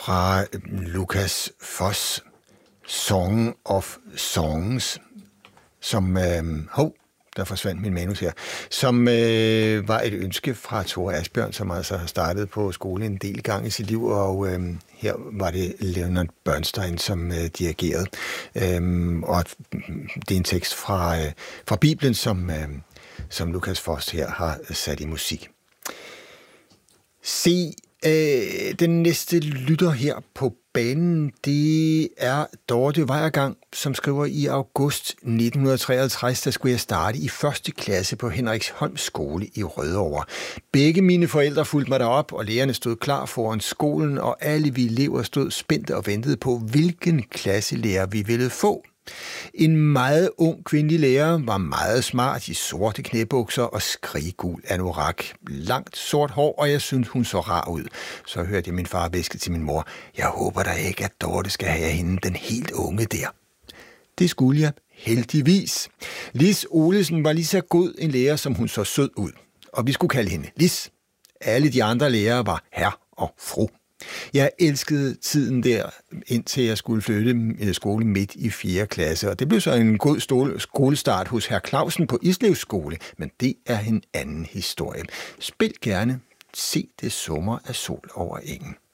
fra Lukas Foss, Song of Songs, som... der forsvandt min manus her, som var et ønske fra Tore Asbjørn, som altså har startet på skole en del gang i sit liv, og her var det Leonard Bernstein, som dirigerede. Og det er en tekst fra Bibelen, som Lukas Foss her har sat i musik. Se, den næste lytter her på banen, det er Dorte Weiergang, som skriver i august 1953, der skulle jeg starte i 1. klasse på Henriksholm skole i Rødovre. Begge mine forældre fulgte mig derop, og lærerne stod klar foran skolen, og alle vi elever stod spændte og ventede på, hvilken klasselærer vi ville få. En meget ung kvindelig lærer var meget smart i sorte knæbukser og skriggul anorak. Langt sort hår, og jeg syntes, hun så rar ud. Så hørte jeg min far hviske til min mor, jeg håber da ikke, at Dorte skal have hende, den helt unge der. Det skulle jeg heldigvis. Lis Olesen var lige så god en lærer, som hun så sød ud. Og vi skulle kalde hende Lis. Alle de andre lærere var herr og fru. Jeg elskede tiden der, indtil jeg skulle flytte skole midt i 4. klasse, og det blev så en god skolestart hos herr Clausen på Islev skole, men det er en anden historie. Spil gerne Se det summer af sol over engen.